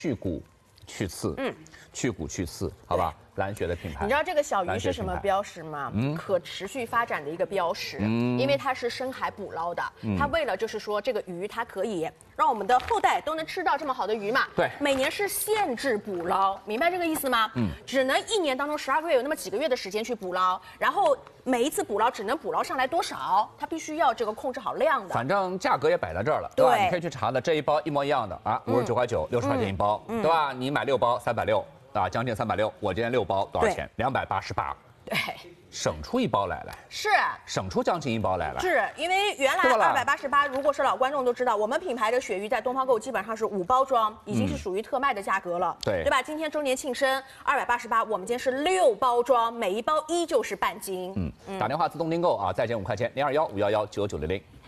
去骨去刺，去骨去刺，好吧？蓝雪的品牌， 你知道这个小鱼是什么标识吗？可持续发展的一个标识，因为它是深海捕捞的，它为了就是说这个鱼它可以让我们的后代都能吃到这么好的鱼嘛。 对， 每年是限制捕捞，明白这个意思吗？只能一年当中12个月有那么几个月的时间去捕捞，然后每一次捕捞只能捕捞上来多少，它必须要这个控制好量的。 反正价格也摆在这儿了，对吧？你可以去查的，这一包一模一样的啊，59块9，60块钱一包，对吧？你买6包360。啊，将近360，我今天6包多少钱？288。 对， 省出1包来， 是省出将近1包来了。 是因为原来288，如果是老观众都知道，我们品牌的鳕鱼在东方购基本上是5包装，已经是属于特卖的价格了，对吧？今天周年庆生288，我们今天是6包装，每一包依旧是半斤。 打电话自动订购啊，再减5块钱，021-511-9900。